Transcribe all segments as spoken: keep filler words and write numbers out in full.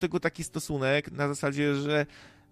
tego taki stosunek na zasadzie, że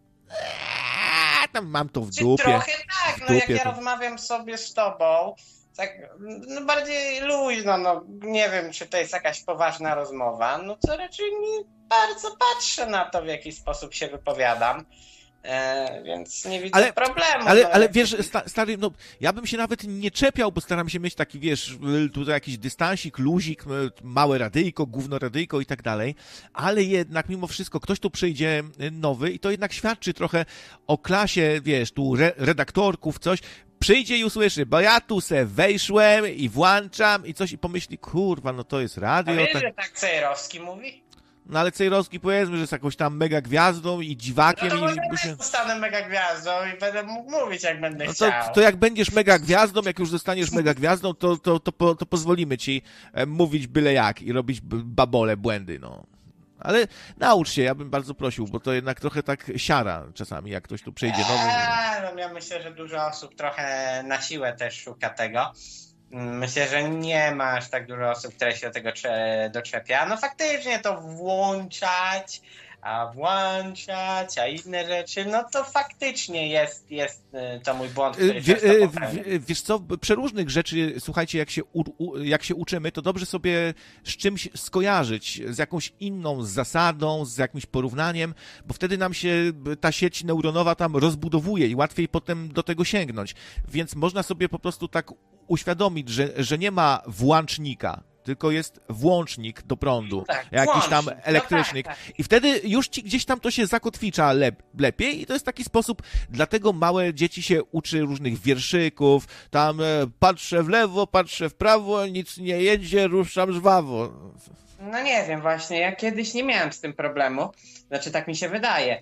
eee, tam mam to w dupie. Trochę tak, w no dupie jak ja to. rozmawiam sobie z tobą, tak no bardziej luźno, no nie wiem, czy to jest jakaś poważna rozmowa, no to raczej nie bardzo patrzę na to, w jaki sposób się wypowiadam. E, więc nie widzę ale, problemu. Ale, no, ale jak... wiesz, sta, stary, no ja bym się nawet nie czepiał, bo staram się mieć taki, wiesz, tutaj jakiś dystansik, luzik, małe radyjko, gówno radyjko i tak dalej, ale jednak mimo wszystko ktoś tu przyjdzie nowy i to jednak świadczy trochę o klasie, wiesz, tu re, redaktorków, coś, przyjdzie i usłyszy, bo ja tu se wejszłem i włączam i coś i pomyśli, kurwa, no to jest radio. A wiesz, tak... że tak Cejrowski mówi? No ale Cejrowski powiedzmy, że jest jakąś tam mega gwiazdą i dziwakiem. No to może i ja się... zostanę mega gwiazdą i będę mógł mówić, jak będę no to, chciał. to jak będziesz mega gwiazdą, jak już zostaniesz mega gwiazdą, to, to, to, to, to pozwolimy ci mówić byle jak i robić babole, błędy, no. Ale naucz się, ja bym bardzo prosił, bo to jednak trochę tak siara czasami, jak ktoś tu przyjdzie nowy. Eee, no ja myślę, że dużo osób trochę na siłę też szuka tego. Myślę, że nie ma aż tak dużo osób, które się do tego doczepia. No faktycznie to włączać, a włączać, a inne rzeczy, no to faktycznie jest, jest to mój błąd, który Wie, często popełniam. Wiesz co, przeróżnych rzeczy, słuchajcie, jak się, u, u, jak się uczymy, to dobrze sobie z czymś skojarzyć, z jakąś inną zasadą, z jakimś porównaniem, bo wtedy nam się ta sieć neuronowa tam rozbudowuje i łatwiej potem do tego sięgnąć. Więc można sobie po prostu tak uświadomić, że, że nie ma włącznika, tylko jest włącznik do prądu, tak, jakiś tam włącznik. elektrycznik. No tak, tak. I wtedy już ci gdzieś tam to się zakotwicza lep, lepiej i to jest taki sposób, dlatego małe dzieci się uczy różnych wierszyków, tam e, patrzę w lewo, patrzę w prawo, nic nie jedzie, ruszam żwawo. No nie wiem właśnie, ja kiedyś nie miałem z tym problemu, znaczy tak mi się wydaje.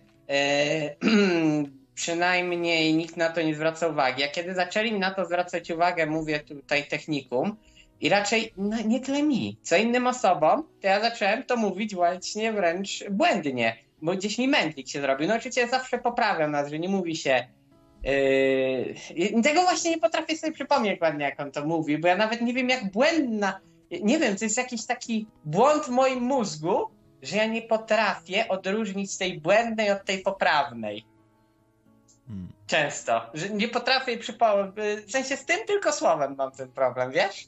Yy, przynajmniej nikt na to nie zwraca uwagi. A kiedy zaczęli mi na to zwracać uwagę, mówię tutaj technikum, i raczej no, nie tyle mi, co innym osobom, to ja zacząłem to mówić właśnie wręcz błędnie, bo gdzieś mi mętlik się zrobił. No oczywiście ja zawsze poprawiam nas, że nie mówi się... Yy... Tego właśnie nie potrafię sobie przypomnieć ładnie, jak on to mówi, bo ja nawet nie wiem, jak błędna... Nie wiem, to jest jakiś taki błąd w moim mózgu, że ja nie potrafię odróżnić tej błędnej od tej poprawnej. Hmm. Często. Że nie potrafię przypomnieć... W sensie z tym tylko słowem mam ten problem, wiesz?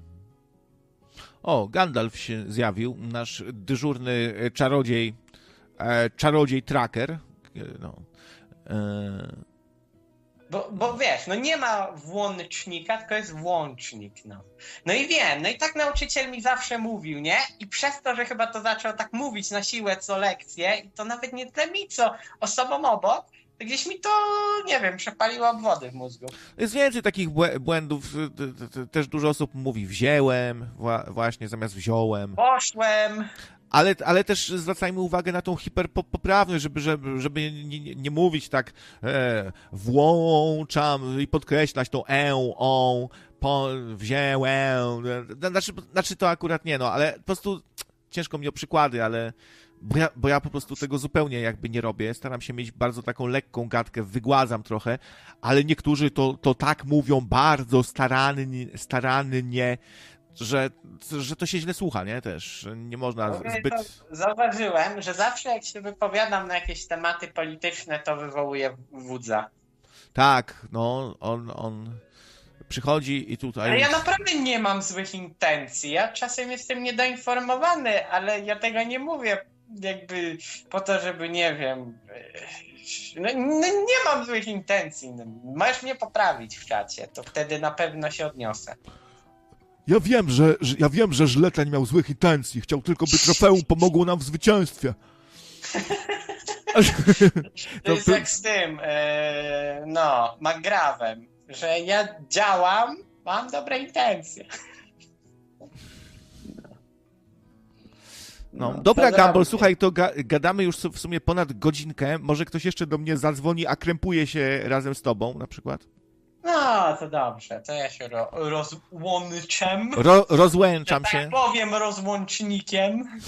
O, Gandalf się zjawił, nasz dyżurny czarodziej, e, czarodziej tracker. No. E... Bo, bo wiesz, no nie ma włącznika, tylko jest włącznik, no. No i wiem, no i tak nauczyciel mi zawsze mówił, nie? I przez to, że chyba to zaczął tak mówić na siłę co lekcję, i to nawet nie tyle mi, co osobom obok, to gdzieś mi to, nie wiem, przepaliło obwody w mózgu. Jest więcej takich błędów, też dużo osób mówi wzięłem, właśnie zamiast wziąłem. Poszłem. Ale, ale też zwracajmy uwagę na tą hiperpoprawność, żeby, żeby, żeby nie, nie mówić tak e, włączam i podkreślać tą e, o, po, wzięłem. Znaczy, znaczy to akurat nie, no, ale po prostu ciężko mi o przykłady, ale bo ja, bo ja po prostu tego zupełnie jakby nie robię. Staram się mieć bardzo taką lekką gadkę, wygładzam trochę, ale niektórzy to, to tak mówią bardzo starannie, starannie, że, że to się źle słucha, nie? Też nie można zbyt... Zauważyłem, że zawsze jak się wypowiadam na jakieś tematy polityczne, to wywołuje wódza. Tak, no, on, on przychodzi i tutaj... Ale ja naprawdę nie mam złych intencji. Ja czasem jestem niedoinformowany, ale ja tego nie mówię jakby po to, żeby, nie wiem... No, no nie mam złych intencji. No, możesz mnie poprawić w czacie, to wtedy na pewno się odniosę. Ja wiem, że, że ja wiem, że Żleta nie miał złych intencji. Chciał tylko, by trofeum pomogło nam w zwycięstwie. To jest jak z tym, yy, no, McGrawem, że ja działam, mam dobre intencje. No, no, dobra, Gumball, słuchaj, to ga- gadamy już w sumie ponad godzinkę. Może ktoś jeszcze do mnie zadzwoni, a krępuje się razem z tobą na przykład? No, to dobrze, to ja się ro- rozłączam. Ro- rozłączam że się. Tak powiem, rozłącznikiem.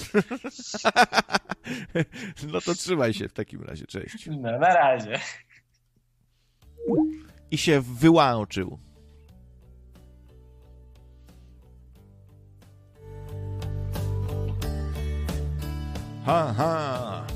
No to trzymaj się w takim razie, cześć. No, na razie. I się wyłączył. Ha, ha.